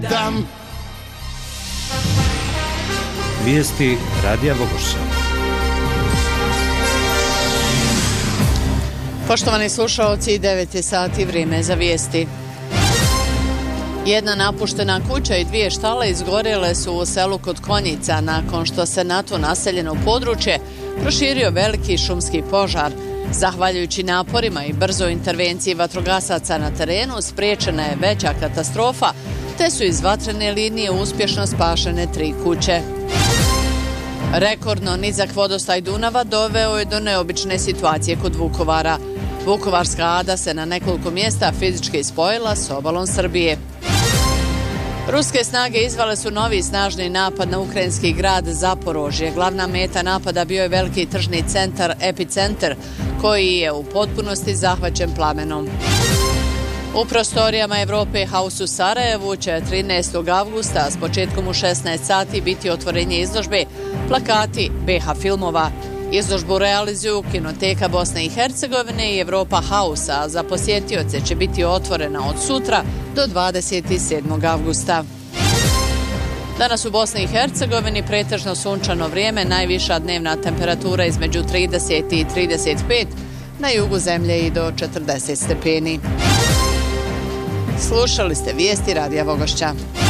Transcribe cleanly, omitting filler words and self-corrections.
Dam. Vijesti Radija Vogošća. Poštovani slušaoci, 9 je sati, vrijeme za vijesti. Jedna napuštena kuća i 2 štale izgorjele su u selu kod Konjica nakon što se na to naseljeno područje proširio veliki šumski požar. Zahvaljujući naporima i brzoj intervenciji vatrogasaca na terenu spriječena je veća katastrofa, te su iz vatrene linije uspješno spašene 3 kuće. Rekordno nizak vodostaj Dunava doveo je do neobične situacije kod Vukovara. Vukovarska Ada se na nekoliko mjesta fizički spojila s obalom Srbije. Ruske snage izvele su novi snažni napad na ukrajinski grad Zaporožje. Glavna meta napada bio je veliki tržni centar Epicentar, koji je u potpunosti zahvaćen plamenom. U prostorijama Europe House u Sarajevu će 13. avgusta s početkom u 16 sati biti otvorenje izložbe Plakati BH filmova. Izložbu realizuju Kinoteka Bosne i Hercegovine i Europa House, a za posjetioce će biti otvorena od sutra do 27. avgusta. Danas u Bosni i Hercegovini pretežno sunčano vrijeme, najviša dnevna temperatura između 30 i 35, na jugu zemlje i do 40 stepeni. Slušali ste vijesti Radija Vogošća.